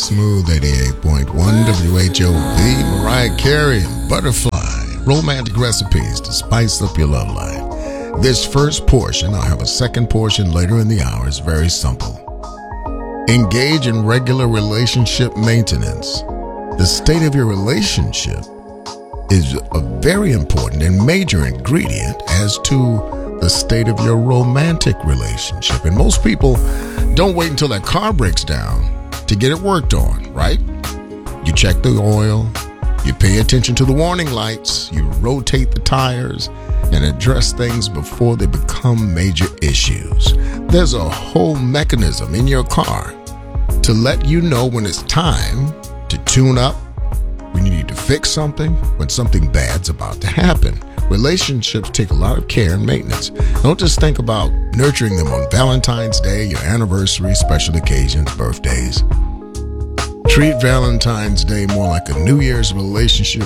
Smooth 88.1 WHOV, Mariah Carey and Butterfly, romantic recipes to spice up your love life. This first portion, I'll have a second portion later in the hour, is very simple. Engage in regular relationship maintenance. The state of your relationship is a very important and major ingredient as to the state of your romantic relationship. And most people don't wait until that car breaks down to get it worked on, right? You check the oil, you pay attention to the warning lights, you rotate the tires, and address things before they become major issues. There's a whole mechanism in your car to let you know when it's time to tune up, when you need to fix something, when something bad's about to happen. Relationships take a lot of care and maintenance. Don't just think about nurturing them on Valentine's Day, your anniversary, special occasions, birthdays. Treat Valentine's Day more like a New Year's relationship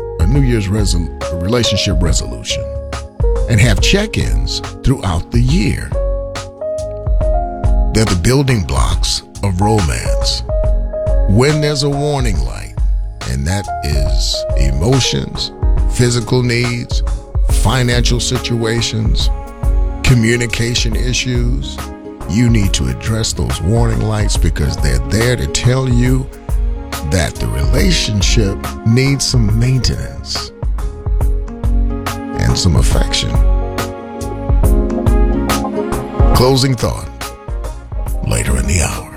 resolution, and have check-ins throughout the year. They're the building blocks of romance. When there's a warning light, and that is emotions, physical needs, financial situations, communication issues, you need to address those warning lights because they're there to tell you that the relationship needs some maintenance and some affection. Closing thought later in the hour.